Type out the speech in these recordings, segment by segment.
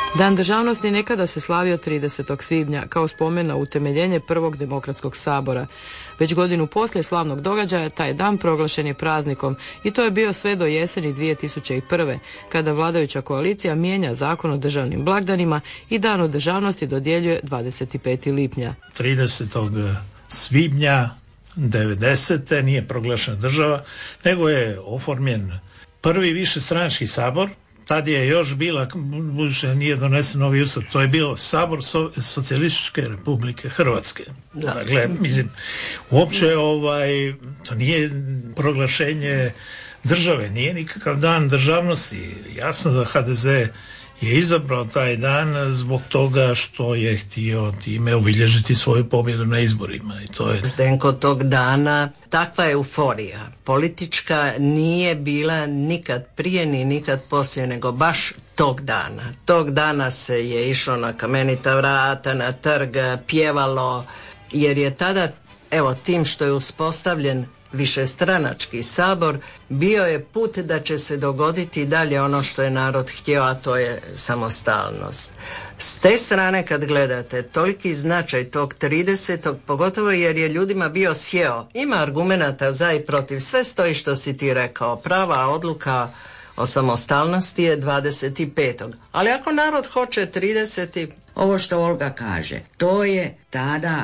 Dan državnosti nekada se slavio 30. svibnja kao spomen na utemeljenje prvog demokratskog sabora. Već godinu poslije slavnog događaja taj dan proglašen je praznikom i to je bio sve do jeseni 2001. kada vladajuća koalicija mijenja zakon o državnim blagdanima i dan državnosti dodjeljuje 25. lipnja. 30. svibnja 90. nije proglašena država, nego je oformljen prvi višestranački sabor. Tad je još bila, budući nije donesen novi ustav, to je bio Sabor Socijalističke Republike Hrvatske. Da. Dakle, mislim, uopće to nije proglašenje države, nije nikakav dan državnosti. Jasno da HDZ je izabrao taj dan zbog toga što je htio time obilježiti svoju pobjedu na izborima. I to je... Zdenko, tog dana takva euforija politička nije bila nikad prije ni nikad poslije, nego baš tog dana. Tog dana se je išlo na Kamenita vrata, na trg, pjevalo, jer je tada, evo, tim što je uspostavljen višestranački sabor, bio je put da će se dogoditi dalje ono što je narod htio, a to je samostalnost. S te strane kad gledate toliki značaj tog 30. pogotovo jer je ljudima bio sjeo, ima argumenata za i protiv, sve stoji što si ti rekao, prava odluka o samostalnosti je 25. Ali ako narod hoće 30. Ovo što Olga kaže, to je tada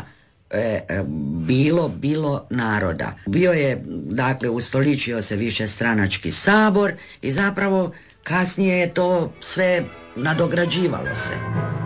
bilo naroda. Bio je, dakle, ustoličio se višestranački sabor i zapravo kasnije je to sve nadograđivalo se.